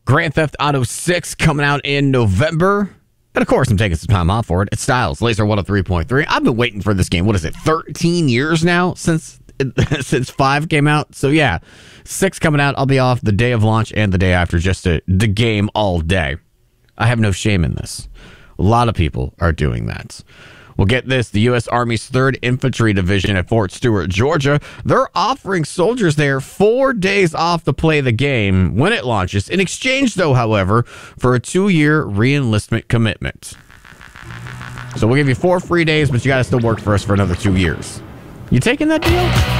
Grand Theft Auto 6 coming out in November. And of course, I'm taking some time off for it. It's Styles, Laser 103.3. I've been waiting for this game. What is it, 13 years now since 5 came out? So yeah, 6 coming out. I'll be off the day of launch and the day after just the game all day. I have no shame in this. A lot of people are doing that. Well, get this. The U.S. Army's 3rd Infantry Division at Fort Stewart, Georgia, they're offering soldiers there 4 days off to play the game when it launches. In exchange, though, however, for a 2-year re-enlistment commitment. So we'll give you 4 free days, but you got to still work for us for another 2 years. You taking that deal?